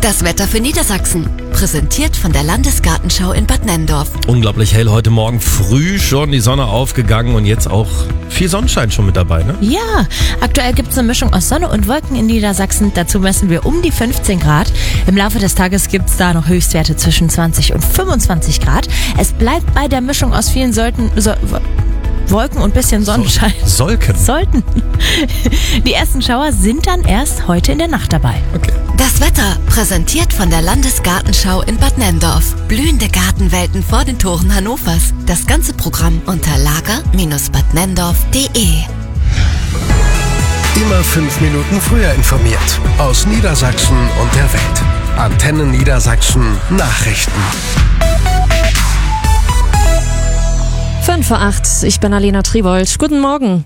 Das Wetter für Niedersachsen. Präsentiert von der Landesgartenschau in Bad Nenndorf. Unglaublich hell, heute Morgen früh schon die Sonne aufgegangen und jetzt auch viel Sonnenschein schon mit dabei, ne? Ja, aktuell gibt es eine Mischung aus Sonne und Wolken in Niedersachsen. Dazu messen wir um die 15 Grad. Im Laufe des Tages gibt es da noch Höchstwerte zwischen 20 und 25 Grad. Es bleibt bei der Mischung aus vielen Wolken und bisschen Sonnenschein. Sollten. Die ersten Schauer sind dann erst heute in der Nacht dabei. Okay. Das Wetter präsentiert von der Landesgartenschau in Bad Nenndorf. Blühende Gartenwelten vor den Toren Hannovers. Das ganze Programm unter lager-badnenndorf.de. Immer 5 Minuten früher informiert. Aus Niedersachsen und der Welt. Antenne Niedersachsen Nachrichten. 5:08 Uhr, ich bin Alena Tribold. Guten Morgen.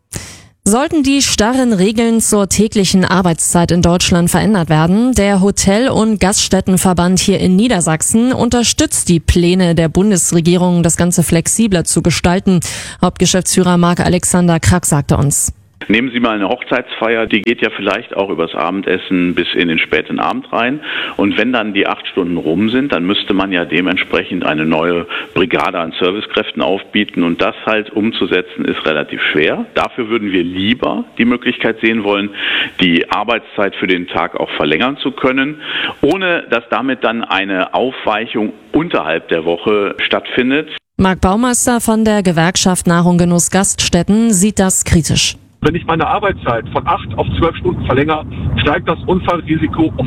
Sollten die starren Regeln zur täglichen Arbeitszeit in Deutschland verändert werden, der Hotel- und Gaststättenverband hier in Niedersachsen unterstützt die Pläne der Bundesregierung, das Ganze flexibler zu gestalten. Hauptgeschäftsführer Marc-Alexander Krack sagte uns: Nehmen Sie mal eine Hochzeitsfeier, die geht ja vielleicht auch übers Abendessen bis in den späten Abend rein. Und wenn dann die 8 Stunden rum sind, dann müsste man ja dementsprechend eine neue Brigade an Servicekräften aufbieten. Und das halt umzusetzen ist relativ schwer. Dafür würden wir lieber die Möglichkeit sehen wollen, die Arbeitszeit für den Tag auch verlängern zu können, ohne dass damit dann eine Aufweichung unterhalb der Woche stattfindet. Marc Baumeister von der Gewerkschaft Nahrung Genuss Gaststätten sieht das kritisch. Wenn ich meine Arbeitszeit von 8 auf 12 Stunden verlängere, steigt das Unfallrisiko um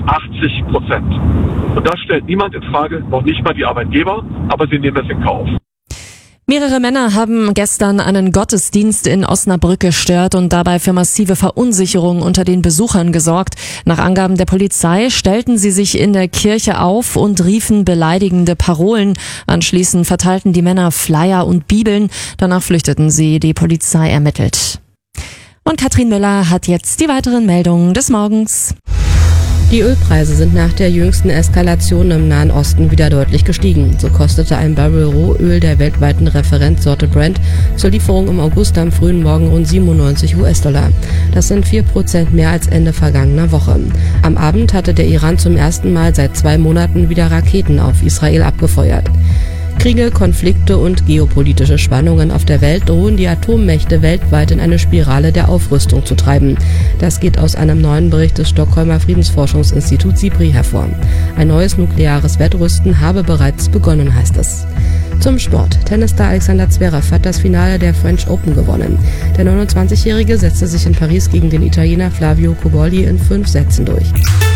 80%. Und das stellt niemand in Frage, noch nicht mal die Arbeitgeber, aber sie nehmen es in Kauf. Mehrere Männer haben gestern einen Gottesdienst in Osnabrück gestört und dabei für massive Verunsicherung unter den Besuchern gesorgt. Nach Angaben der Polizei stellten sie sich in der Kirche auf und riefen beleidigende Parolen. Anschließend verteilten die Männer Flyer und Bibeln. Danach flüchteten sie. Die Polizei ermittelt. Und Katrin Müller hat jetzt die weiteren Meldungen des Morgens. Die Ölpreise sind nach der jüngsten Eskalation im Nahen Osten wieder deutlich gestiegen. So kostete ein Barrel Rohöl der weltweiten Referenzsorte Brent zur Lieferung im August am frühen Morgen rund $97. Das sind 4% mehr als Ende vergangener Woche. Am Abend hatte der Iran zum ersten Mal seit 2 Monaten wieder Raketen auf Israel abgefeuert. Kriege, Konflikte und geopolitische Spannungen auf der Welt drohen die Atommächte weltweit in eine Spirale der Aufrüstung zu treiben. Das geht aus einem neuen Bericht des Stockholmer Friedensforschungsinstituts SIPRI hervor. Ein neues nukleares Wettrüsten habe bereits begonnen, heißt es. Zum Sport. Tennisstar Alexander Zverev hat das Finale der French Open gewonnen. Der 29-Jährige setzte sich in Paris gegen den Italiener Flavio Cobolli in 5 Sätzen durch.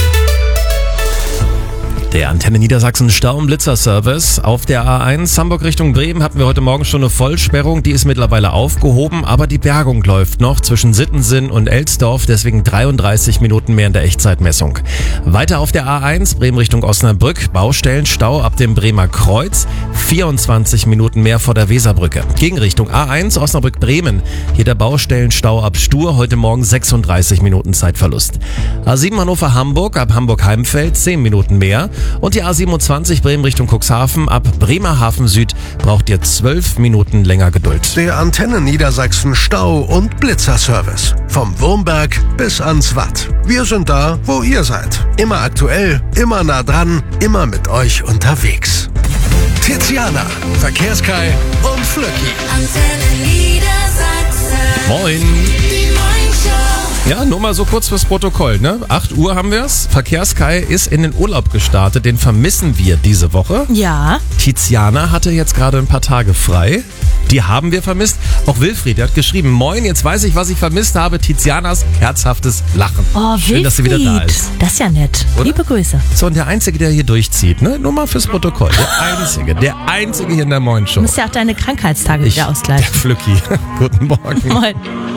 Der Antenne Niedersachsen Stau- und Blitzerservice. Auf der A1 Hamburg Richtung Bremen hatten wir heute Morgen schon eine Vollsperrung. Die ist mittlerweile aufgehoben, aber die Bergung läuft noch zwischen Sittensinn und Elsdorf. Deswegen 33 Minuten mehr in der Echtzeitmessung. Weiter auf der A1 Bremen Richtung Osnabrück. Baustellenstau ab dem Bremer Kreuz. 24 Minuten mehr vor der Weserbrücke. Gegenrichtung A1 Osnabrück-Bremen. Hier der Baustellenstau ab Stur. Heute Morgen 36 Minuten Zeitverlust. A7 Hannover-Hamburg ab Hamburg-Heimfeld 10 Minuten mehr. Und die A27 Bremen Richtung Cuxhaven ab Bremerhaven Süd braucht ihr 12 Minuten länger Geduld. Der Antenne Niedersachsen Stau- und Blitzerservice. Vom Wurmberg bis ans Watt. Wir sind da, wo ihr seid. Immer aktuell, immer nah dran, immer mit euch unterwegs. Tiziana, Verkehrskai und Flöcki. Antenne Niedersachsen. Moin. Ja, nur mal so kurz fürs Protokoll, ne? 8 Uhr haben wir's. Verkehrskai ist in den Urlaub gestartet. Den vermissen wir diese Woche. Ja. Tiziana hatte jetzt gerade ein paar Tage frei. Die haben wir vermisst. Auch Wilfried, der hat geschrieben: Moin, jetzt weiß ich, was ich vermisst habe. Tizianas herzhaftes Lachen. Oh, schön, dass sie wieder da ist. Das ist ja nett. Oder? Liebe Grüße. So, und der Einzige, der hier durchzieht, ne? Nur mal fürs Protokoll. Der Einzige hier in der Moin Show. Du musst ja auch deine Krankheitstage wieder ausgleichen. Der Flücki. Guten Morgen. Moin.